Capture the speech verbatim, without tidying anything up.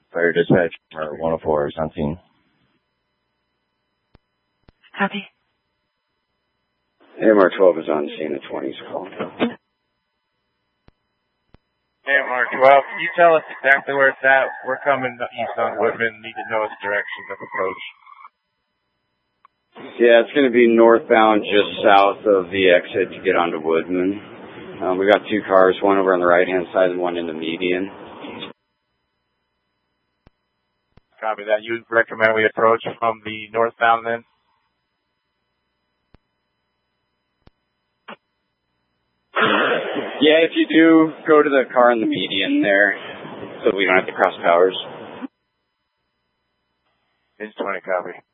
Fire dispatch, or one oh four is on scene. Copy. A M R twelve is on scene at twenty's call. A M R twelve, can you tell us exactly where it's at? We're coming east on Woodman, need to know its direction of approach. Yeah, it's going to be northbound just south of the exit to get onto Woodman. Um, we got two cars, one over on the right-hand side and one in the median. Copy that. You recommend we approach from the northbound then? Yeah, if you do, go to the car in the median there so we don't have to cross powers. It's twenty, copy.